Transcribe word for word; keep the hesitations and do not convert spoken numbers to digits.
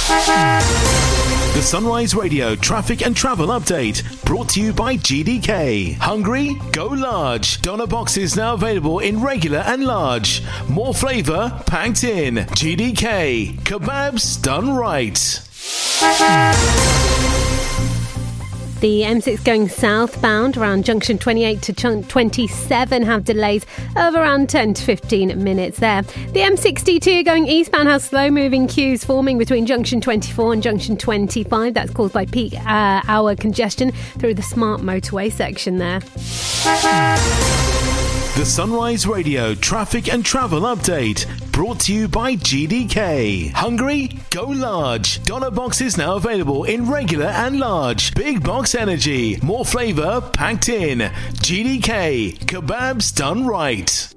The Sunrise Radio traffic and travel update brought to you by G D K. Hungry? Go large. Doner boxes now available in regular and large. More flavour packed in. G D K. Kebabs done right. The M six going southbound around junction twenty-eight to twenty-seven have delays of around ten to fifteen minutes there. The M sixty-two going eastbound has slow moving queues forming between junction twenty-four and junction twenty-five. That's caused by peak uh, hour congestion through the smart motorway section there. The Sunrise Radio traffic and travel update brought to you by G D K. Hungry? Go large. Doner boxes now available in regular and large. Big box energy. More flavour packed in. G D K. Kebabs done right.